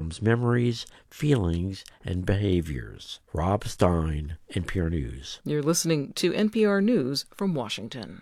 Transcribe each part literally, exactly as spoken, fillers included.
forms memories, feelings, and behaviors. Rob Stein, N P R News. You're listening to N P R News from Washington.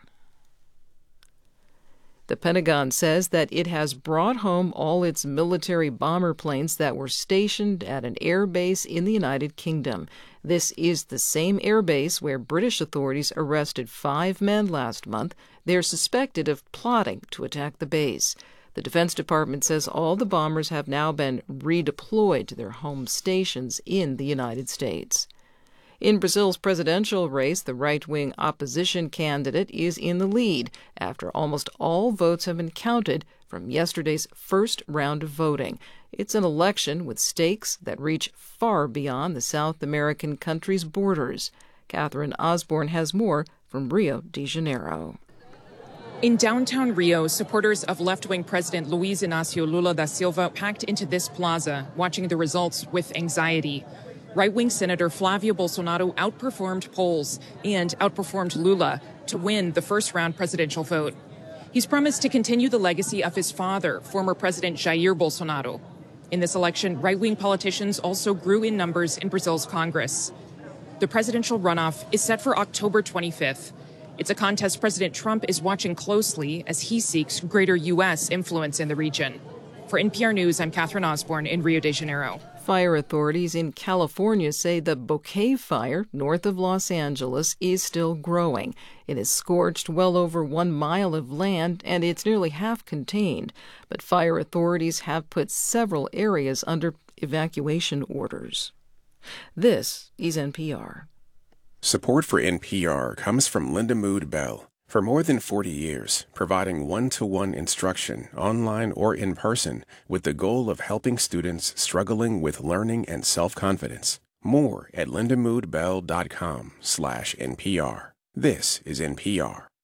The Pentagon says that it has brought home all its military bomber planes that were stationed at an air base in the United Kingdom. This is the same air base where British authorities arrested five men last month. They're suspected of plotting to attack the base. The Defense Department says all the bombers have now been redeployed to their home stations in the United States. In Brazil's presidential race, the right-wing opposition candidate is in the lead after almost all votes have been counted from yesterday's first round of voting. It's an election with stakes that reach far beyond the South American country's borders. Catherine Osborne has more from Rio de Janeiro. In downtown Rio, supporters of left-wing President Luiz Inácio Lula da Silva packed into this plaza, watching the results with anxiety. Right-wing Senator Flavio Bolsonaro outperformed polls and outperformed Lula to win the first-round presidential vote. He's promised to continue the legacy of his father, former President Jair Bolsonaro. In this election, right-wing politicians also grew in numbers in Brazil's Congress. The presidential runoff is set for October twenty-fifth. It's a contest President Trump is watching closely as he seeks greater U S influence in the region. For N P R News, I'm Catherine Osborne in Rio de Janeiro. Fire authorities in California say the Bouquet Fire north of Los Angeles is still growing. It has scorched well over one mile of land, and it's nearly half contained. But fire authorities have put several areas under evacuation orders. This is N P R. Support for N P R comes from Linda Mood Bell. For more than forty years, providing one-to-one instruction, online or in person, with the goal of helping students struggling with learning and self-confidence. More at lindamoodbell.com slash NPR. This is N P R.